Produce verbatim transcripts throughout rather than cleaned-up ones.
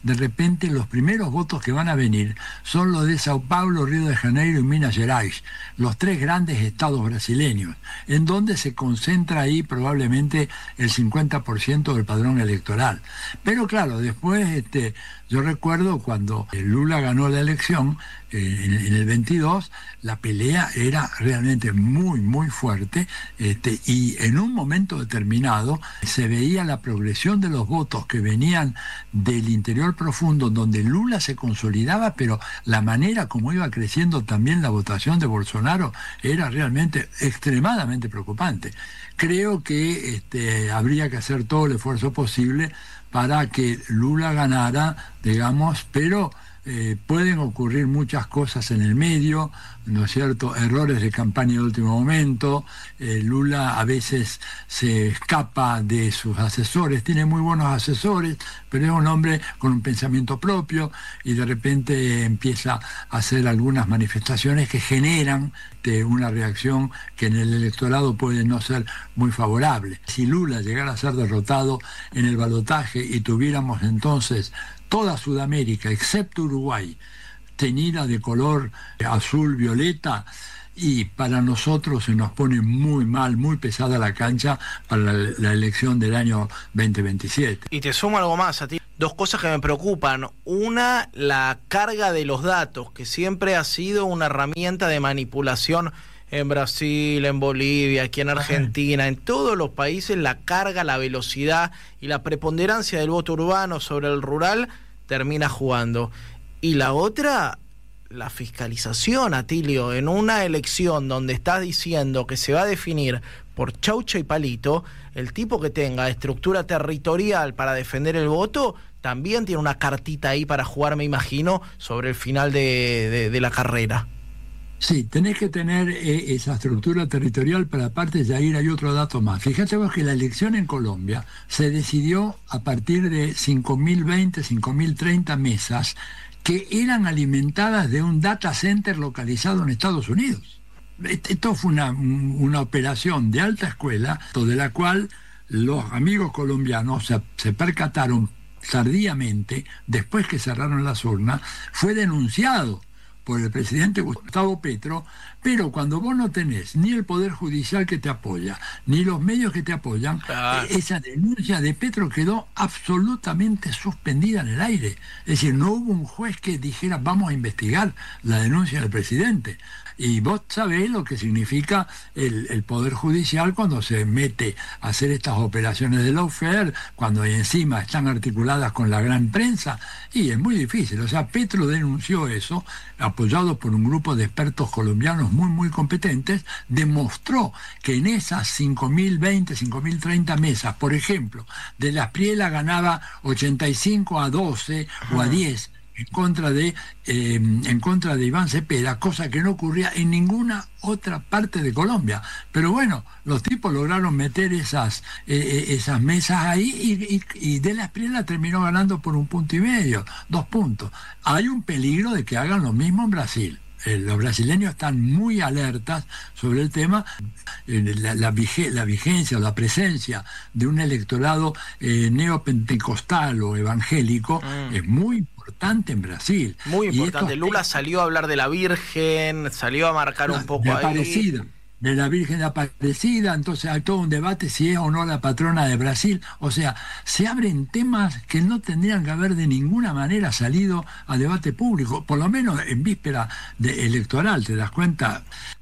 de repente los primeros votos que van a venir son los de Sao Paulo, Río de Janeiro y Minas Gerais, los tres grandes estados brasileños, en donde se concentra ahí probablemente el cincuenta por ciento del padrón electoral. Pero claro, después este, yo recuerdo cuando Lula ganó la elección, eh, en, en el veintidós, la pelea era realmente muy, muy fuerte, este, y en un momento determinado se veía la progresión de los votos que venían del interior profundo, donde Lula se consolidaba, pero la manera como iba creciendo también la votación de Bolsonaro era realmente extremadamente preocupante. Creo que este, habría que hacer todo el esfuerzo posible para que Lula ganara, digamos, pero eh, pueden ocurrir muchas cosas en el medio, ¿no es cierto? Errores de campaña de último momento. eh, Lula a veces se escapa de sus asesores, tiene muy buenos asesores, pero es un hombre con un pensamiento propio y de repente empieza a hacer algunas manifestaciones que generan de una reacción que en el electorado puede no ser muy favorable. Si Lula llegara a ser derrotado en el balotaje y tuviéramos entonces toda Sudamérica, excepto Uruguay, teñida de color azul violeta, y para nosotros se nos pone muy mal, muy pesada la cancha para la, la elección del año veinte veintisiete. Y te sumo algo más a ti. Dos cosas que me preocupan. Una, la carga de los datos, que siempre ha sido una herramienta de manipulación en Brasil, en Bolivia, aquí en Argentina, en todos los países. La carga, la velocidad y la preponderancia del voto urbano sobre el rural termina jugando. Y la otra, la fiscalización, Atilio, en una elección donde estás diciendo que se va a definir por chaucha y palito, el tipo que tenga estructura territorial para defender el voto también tiene una cartita ahí para jugar, me imagino, sobre el final de, de, de la carrera. Sí, tenés que tener eh, esa estructura territorial, pero aparte, Jair, hay otro dato más. Fíjate vos que la elección en Colombia se decidió a partir de cinco mil veinte, cinco mil treinta mesas que eran alimentadas de un data center localizado en Estados Unidos. Esto fue una, una operación de alta escuela, de la cual los amigos colombianos se, se percataron tardíamente, después que cerraron las urnas. Fue denunciado por el presidente Gustavo Petro, pero cuando vos no tenés ni el Poder Judicial que te apoya, ni los medios que te apoyan, claro, esa denuncia de Petro quedó absolutamente suspendida en el aire. Es decir, no hubo un juez que dijera vamos a investigar la denuncia del presidente. Y vos sabés lo que significa el, el Poder Judicial cuando se mete a hacer estas operaciones de lawfare, cuando encima están articuladas con la gran prensa, y es muy difícil. O sea, Petro denunció eso, apoyado por un grupo de expertos colombianos muy, muy competentes, demostró que en esas cinco mil veinte, cinco mil treinta mesas, por ejemplo, de la Espriella ganaba ochenta y cinco a doce o a diez, en contra de eh, en contra de Iván Cepeda, cosa que no ocurría en ninguna otra parte de Colombia. Pero bueno, los tipos lograron meter esas eh, esas mesas ahí y, y, y de la Espriella terminó ganando por un punto y medio, dos puntos. Hay un peligro de que hagan lo mismo en Brasil. Eh, los brasileños están muy alertas sobre el tema. Eh, la, la, vige, la vigencia o la presencia de un electorado eh, neopentecostal o evangélico mm. es muy importante en Brasil. Muy importante. Lula salió a hablar de la Virgen, salió a marcar un poco de ahí. Aparecida, de la Virgen de Aparecida, entonces hay todo un debate si es o no la patrona de Brasil. O sea, se abren temas que no tendrían que haber de ninguna manera salido a debate público, por lo menos en víspera de electoral, ¿te das cuenta?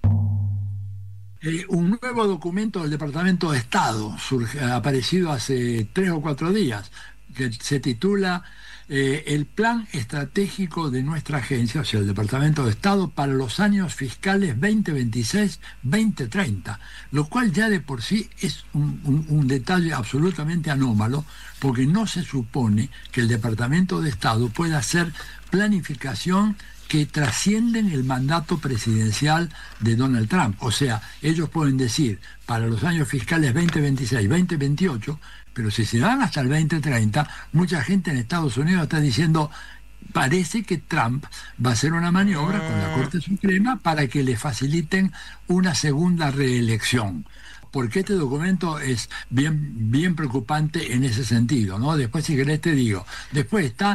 Eh, un nuevo documento del Departamento de Estado surge, ha aparecido hace tres o cuatro días, que se titula eh, El Plan Estratégico de nuestra agencia, o sea, el Departamento de Estado, para los años fiscales veinte veintiséis veinte treinta, lo cual ya de por sí es un, un, un detalle absolutamente anómalo, porque no se supone que el Departamento de Estado pueda hacer planificación que trascienden el mandato presidencial de Donald Trump. O sea, ellos pueden decir para los años fiscales veinte veintiséis veinte veintiocho, pero si se dan hasta el veinte treinta, mucha gente en Estados Unidos está diciendo parece que Trump va a hacer una maniobra con la Corte Suprema para que le faciliten una segunda reelección. Porque este documento es bien, bien preocupante en ese sentido, ¿no? Después, si querés, te digo. Después está